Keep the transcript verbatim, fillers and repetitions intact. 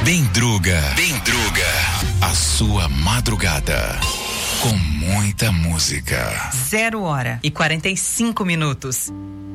Bendruga. Bendruga. A sua madrugada. Com muita música. Zero hora e quarenta e cinco minutos.